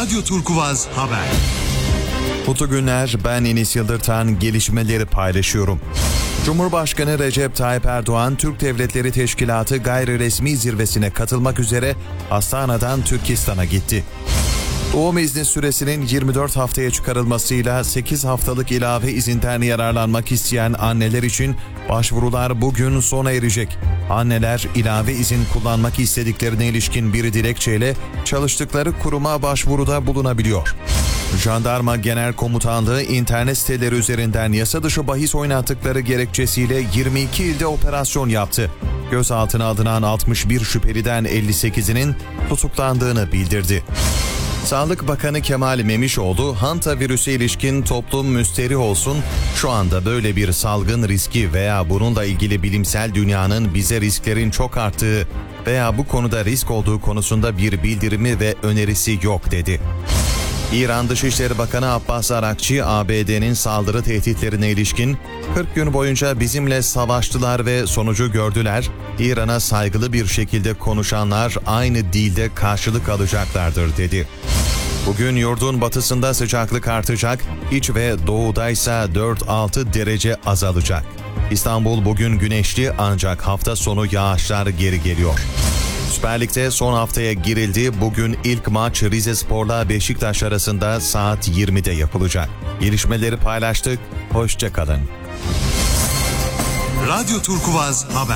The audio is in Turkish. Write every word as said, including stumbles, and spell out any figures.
Radyo Turkuvaz Haber. Mutlu günler, ben Enis Yıldırtan, gelişmeleri paylaşıyorum. Cumhurbaşkanı Recep Tayyip Erdoğan, Türk Devletleri Teşkilatı gayri resmi zirvesine katılmak üzere Astana'dan Türkistan'a gitti. Doğum izni süresinin yirmi dört haftaya çıkarılmasıyla sekiz haftalık ilave izinden yararlanmak isteyen anneler için başvurular bugün sona erecek. Anneler ilave izin kullanmak istediklerine ilişkin bir dilekçeyle çalıştıkları kuruma başvuruda bulunabiliyor. Jandarma Genel Komutanlığı internet siteleri üzerinden yasa dışı bahis oynattıkları gerekçesiyle yirmi iki ilde operasyon yaptı. Gözaltına alınan altmış bir şüpheliden elli sekizinin tutuklandığını bildirdi. Sağlık Bakanı Kemal Memişoğlu, Hanta virüsü ilişkin toplum müsterih olsun, şu anda böyle bir salgın riski veya bununla ilgili bilimsel dünyanın bize risklerin çok arttığı veya bu konuda risk olduğu konusunda bir bildirimi ve önerisi yok dedi. İran Dışişleri Bakanı Abbas Arakçı, A B D'nin saldırı tehditlerine ilişkin kırk gün boyunca bizimle savaştılar ve sonucu gördüler, İran'a saygılı bir şekilde konuşanlar aynı dilde karşılık alacaklardır dedi. Bugün yurdun batısında sıcaklık artacak, iç ve doğudaysa dört altı derece azalacak. İstanbul bugün güneşli ancak hafta sonu yağışlar geri geliyor. Süper Lig'de son haftaya girildi. Bugün ilk maç Rizespor'la Beşiktaş arasında saat yirmide yapılacak. Gelişmeleri paylaştık. Hoşça kalın. Radyo Turkuvaz Haber.